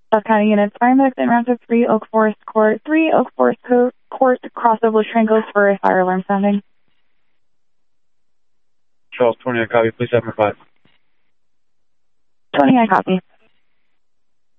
South County units, paramedics in round of 3 Oak Forest Court, Court, crossover triangles for a fire alarm sounding. Charles 20, I copy. Please have my 5. 20, I copy.